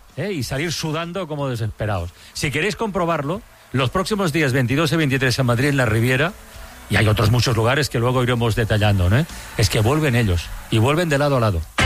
y salir sudando como desesperados. Si queréis comprobarlo, los próximos días 22 y 23 en Madrid, en la Riviera, y hay otros muchos lugares que luego iremos detallando, ¿no? Es que vuelven ellos, y vuelven de lado a lado.